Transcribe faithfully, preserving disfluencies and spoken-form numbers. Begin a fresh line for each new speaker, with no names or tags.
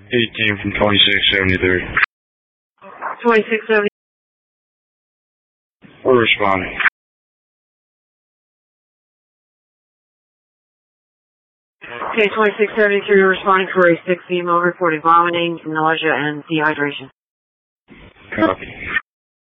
eighteen from twenty-six seventy-three.
twenty-six seventy.
We're responding.
Okay, twenty-six seventy-three, we're responding for a six female reporting vomiting, nausea, and dehydration.
Copy.